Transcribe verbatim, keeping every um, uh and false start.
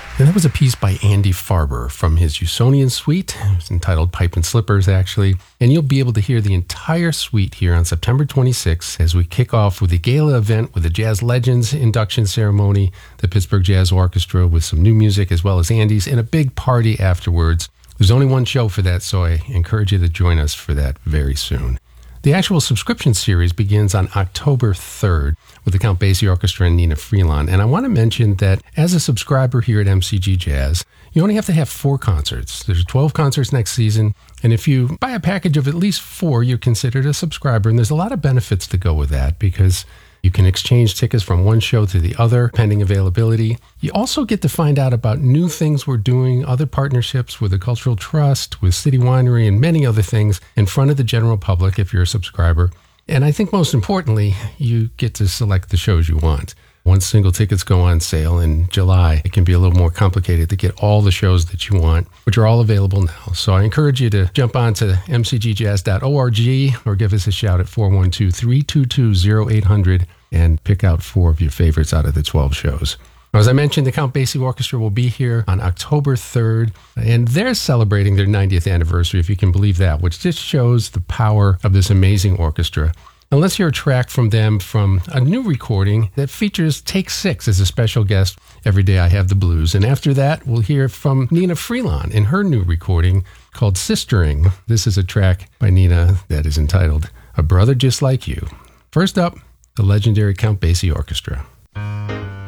And that was a piece by Andy Farber from his Usonian suite. It's entitled Pipe and Slippers, actually. And you'll be able to hear the entire suite here on September twenty-sixth as we kick off with the gala event with the Jazz Legends induction ceremony, the Pittsburgh Jazz Orchestra with some new music as well as Andy's, and a big party afterwards. There's only one show for that, so I encourage you to join us for that very soon. The actual subscription series begins on October third with the Count Basie Orchestra and Nina Freelon. And I want to mention that as a subscriber here at M C G Jazz, you only have to have four concerts. There's twelve concerts next season. And if you buy a package of at least four, you're considered a subscriber. And there's a lot of benefits to go with that because you can exchange tickets from one show to the other, pending availability. You also get to find out about new things we're doing, other partnerships with the Cultural Trust, with City Winery, and many other things in front of the general public if you're a subscriber. And I think most importantly, you get to select the shows you want. Once single tickets go on sale in July, it can be a little more complicated to get all the shows that you want, which are all available now. So I encourage you to jump on to m c g jazz dot org or give us a shout at four one two, three two two, zero eight zero zero and pick out four of your favorites out of the twelve shows. Now, as I mentioned, the Count Basie Orchestra will be here on October third, and they're celebrating their ninetieth anniversary, if you can believe that, which just shows the power of this amazing orchestra. Now, let's hear a track from them from a new recording that features Take Six as a special guest, Every Day I Have the Blues. And after that, we'll hear from Nina Freelon in her new recording called Sistering. This is a track by Nina that is entitled A Brother Just Like You. First up, the legendary Count Basie Orchestra.